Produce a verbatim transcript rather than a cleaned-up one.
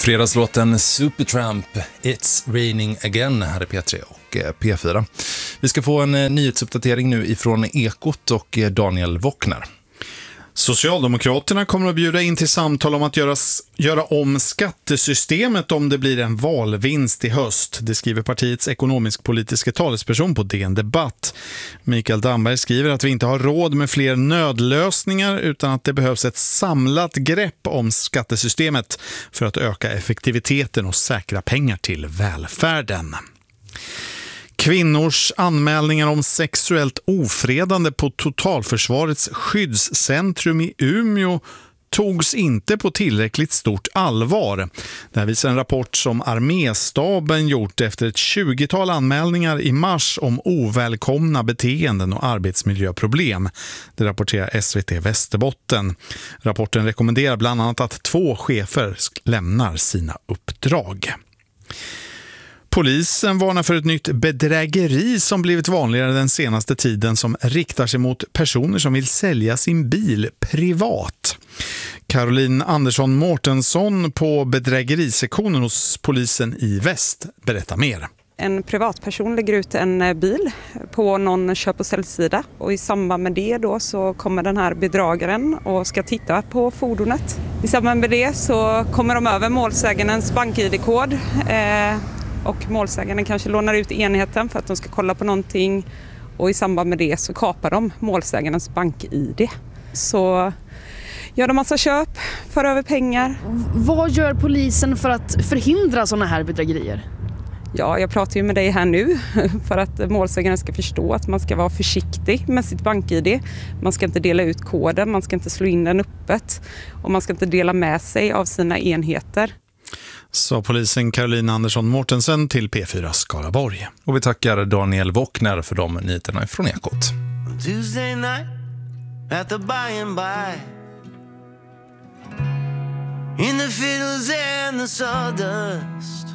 Fredagslåten Supertramp, It's Raining Again här i P tre och P fyra. Vi ska få en nyhetsuppdatering nu ifrån Ekot och Daniel Wockner. Socialdemokraterna kommer att bjuda in till samtal om att göras, göra om skattesystemet om det blir en valvinst i höst. Det skriver partiets ekonomisk-politiska talesperson på D N Debatt. Mikael Damberg skriver att vi inte har råd med fler nödlösningar utan att det behövs ett samlat grepp om skattesystemet för att öka effektiviteten och säkra pengar till välfärden. Kvinnors anmälningar om sexuellt ofredande på Totalförsvarets skyddscentrum i Umeå togs inte på tillräckligt stort allvar. Det här visar en rapport som arméstaben gjort efter ett tjugotal anmälningar i mars om ovälkomna beteenden och arbetsmiljöproblem. Det rapporterar S V T Västerbotten. Rapporten rekommenderar bland annat att två chefer lämnar sina uppdrag. Polisen varnar för ett nytt bedrägeri som blivit vanligare den senaste tiden som riktar sig mot personer som vill sälja sin bil privat. Caroline Andersson Mårtensson på bedrägerisektionen hos polisen i Väst berättar mer. En privatperson lägger ut en bil på någon köp- och säljsida och i samband med det då så kommer den här bedragaren och ska titta på fordonet. I samband med det så kommer de över målsägarens bank-I D-kod eh, och målsägaren kanske lånar ut enheten för att de ska kolla på någonting och i samband med det så kapar de målsägarens bank-I D. Så gör de massa köp, för över pengar. Vad gör polisen för att förhindra sådana här bedrägerier? Ja, jag pratar ju med dig här nu för att målsägaren ska förstå att man ska vara försiktig med sitt bank-I D. Man ska inte dela ut koden, man ska inte slå in den öppet och man ska inte dela med sig av sina enheter. Så polisen Caroline Andersson Mårtensen till P fyra Skaraborg. Och vi tackar Daniel Wockner för de nyheterna från Ekot. Tuesday night at the by and by, in the fiddles and the sawdust,